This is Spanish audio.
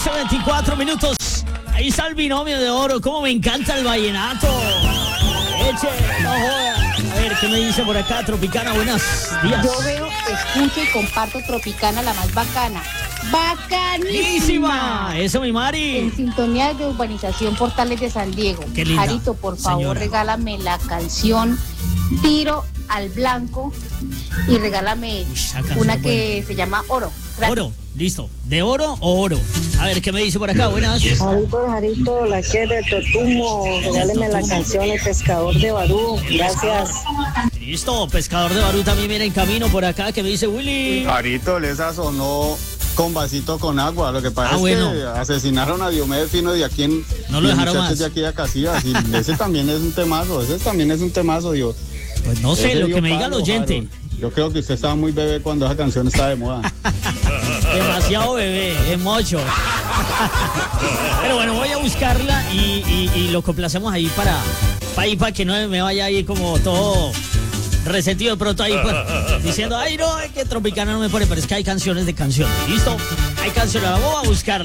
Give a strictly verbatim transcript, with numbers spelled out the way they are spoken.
once veinticuatro minutos. Ahí está el binomio de oro. Cómo me encanta el vallenato. Eche, no joda. A ver, ¿qué me dice por acá? Tropicana, buenos días. Yo veo, escucho y comparto Tropicana, la más bacana. ¡Bacanísima! ¡Buenísima! Eso, mi Mari. En sintonía de urbanización Portales de San Diego. Qué linda, Jarito, por favor, señora. regálame la canción Tiro al Blanco y regálame Uy, esa canción una es que se llama Oro. Gracias. Oro, listo. ¿De oro o oro? A ver, ¿qué me dice por acá? Buenas. Jarito, Jarito, la que es de Totumo, regáleme la canción El Pescador de Barú, gracias. Listo, Pescador de Barú también viene en camino por acá. ¿Qué me dice Willy? Jarito, le sazonó con vasito con agua. Lo que pasa Ah, es bueno. que asesinaron a Diomedes Fino de aquí en No lo los dejaron muchachos más. de aquí de Casillas. Y ese también es un temazo, ese también es un temazo, Dios. Pues no sé, Ese lo dio que me diga el palo, oyente. Harold. Yo creo que usted estaba muy bebé cuando esa canción estaba de moda. Demasiado bebé, es mocho. Pero bueno, voy a buscarla y, y, y lo complacemos ahí para, para, ahí, para que no me vaya ahí como todo resentido de pronto ahí pues, diciendo, ay no, es que Tropicana no me pone, pero es que hay canciones de canciones, ¿listo? Hay canciones, la voy a buscar.